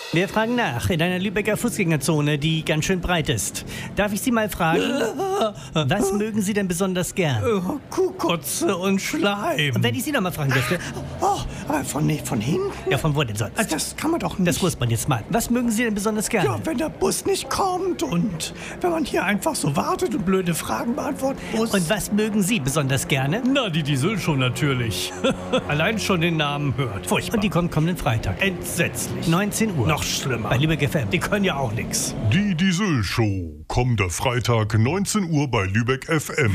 Wir fragen nach in einer Lübecker Fußgängerzone, die ganz schön breit ist. Darf ich Sie mal fragen, was mögen Sie denn besonders gern? Kuhkotze und Schleim. Und wenn ich Sie noch mal fragen dürfte, Von hinten? ja, von wo denn sonst? Das kann man doch nicht. Das muss man jetzt mal. Was mögen Sie denn besonders gern? Ja, wenn der Bus nicht kommt und wenn man hier einfach so wartet und blöde Fragen beantworten muss. Und was mögen Sie besonders gerne? Na, die Diesel-Show natürlich. Allein schon den Namen hört. Furchtbar. Und die kommt kommenden Freitag. Entsetzlich. 19 Uhr. Noch schlimmer. Bei Lübeck FM. Die können ja auch nix. Die Diesel Show, kommender Freitag 19 Uhr bei Lübeck FM.